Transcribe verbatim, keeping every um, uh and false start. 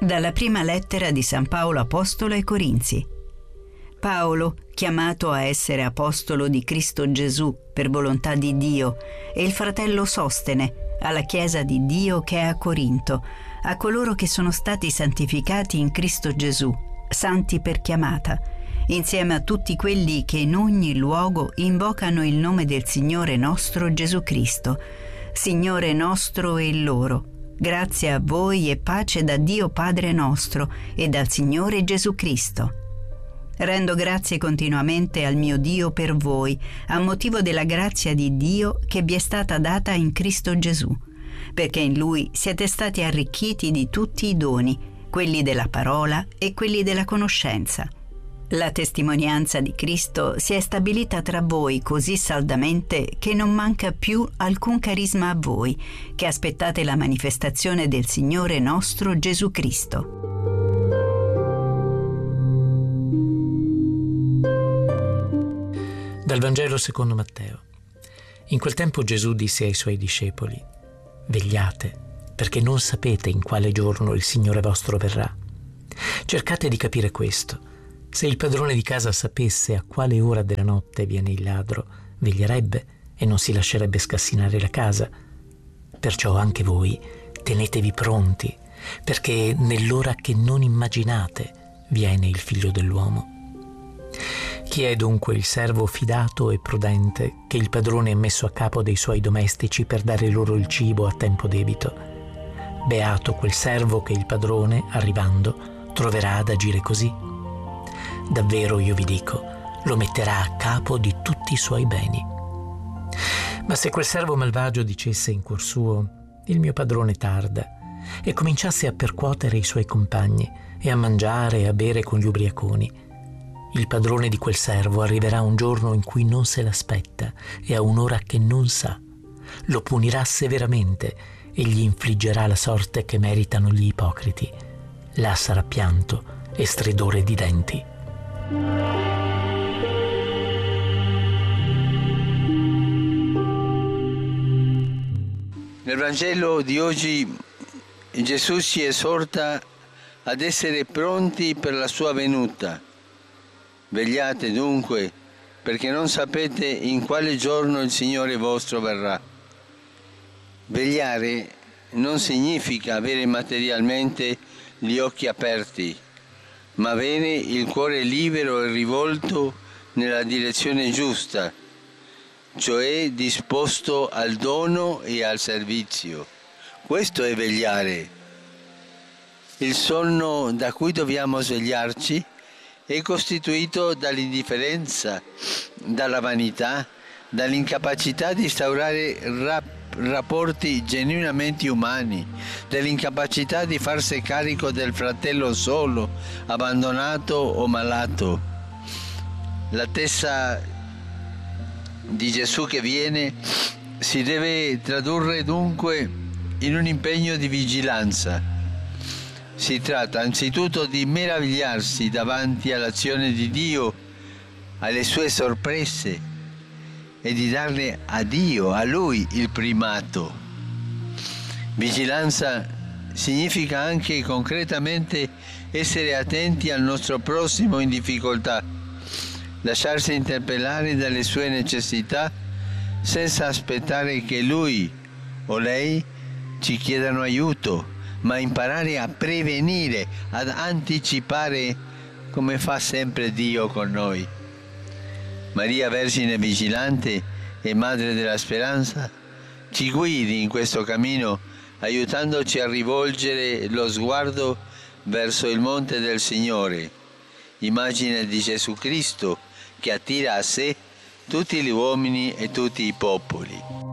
Dalla prima lettera di San Paolo Apostolo ai Corinzi. Paolo, chiamato a essere apostolo di Cristo Gesù per volontà di Dio, e il fratello Sostene, alla Chiesa di Dio che è a Corinto, a coloro che sono stati santificati in Cristo Gesù, santi per chiamata, insieme a tutti quelli che in ogni luogo invocano il nome del Signore nostro Gesù Cristo, Signore nostro e loro. Grazie a voi e pace da Dio Padre nostro e dal Signore Gesù Cristo. Rendo grazie continuamente al mio Dio per voi, a motivo della grazia di Dio che vi è stata data in Cristo Gesù, perché in Lui siete stati arricchiti di tutti i doni, quelli della parola e quelli della conoscenza. La testimonianza di Cristo si è stabilita tra voi così saldamente che non manca più alcun carisma a voi, che aspettate la manifestazione del Signore nostro Gesù Cristo. Dal Vangelo secondo Matteo. In quel tempo Gesù disse ai suoi discepoli: vegliate, perché non sapete in quale giorno il Signore vostro verrà. Cercate di capire questo. Se il padrone di casa sapesse a quale ora della notte viene il ladro, veglierebbe e non si lascerebbe scassinare la casa. Perciò anche voi tenetevi pronti, perché nell'ora che non immaginate viene il Figlio dell'uomo. Chi è dunque il servo fidato e prudente che il padrone ha messo a capo dei suoi domestici per dare loro il cibo a tempo debito? Beato quel servo che il padrone, arrivando, troverà ad agire così. Davvero io vi dico, lo metterà a capo di tutti i suoi beni. Ma se quel servo malvagio dicesse in cuor suo: il mio padrone tarda, e cominciasse a percuotere i suoi compagni e a mangiare e a bere con gli ubriaconi, il padrone di quel servo arriverà un giorno in cui non se l'aspetta e a un'ora che non sa. Lo punirà severamente e gli infliggerà la sorte che meritano gli ipocriti. Là sarà pianto e stridore di denti. Nel Vangelo di oggi Gesù ci esorta ad essere pronti per la sua venuta. Vegliate dunque, perché non sapete in quale giorno il Signore vostro verrà. Vegliare non significa avere materialmente gli occhi aperti, ma avere il cuore libero e rivolto nella direzione giusta, cioè disposto al dono e al servizio. Questo è vegliare. Il sonno da cui dobbiamo svegliarci è costituito dall'indifferenza, dalla vanità, dall'incapacità di instaurare rap- rapporti genuinamente umani, dall'incapacità di farsi carico del fratello solo, abbandonato o malato. L'attesa di Gesù che viene si deve tradurre dunque in un impegno di vigilanza. Si tratta anzitutto di meravigliarsi davanti all'azione di Dio, alle sue sorprese, e di darle a Dio, a Lui, il primato. Vigilanza significa anche concretamente essere attenti al nostro prossimo in difficoltà, lasciarsi interpellare dalle sue necessità senza aspettare che lui o lei ci chiedano aiuto, ma imparare a prevenire, ad anticipare, come fa sempre Dio con noi. Maria Vergine vigilante e Madre della Speranza ci guidi in questo cammino, aiutandoci a rivolgere lo sguardo verso il monte del Signore, immagine di Gesù Cristo che attira a sé tutti gli uomini e tutti i popoli.